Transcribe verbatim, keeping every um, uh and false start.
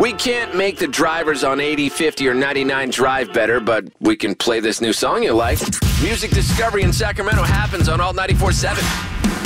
We can't make the drivers on eighty, fifty, or ninety-nine drive better, but we can play this new song you like. Music discovery in Sacramento happens on Alt ninety-four point seven.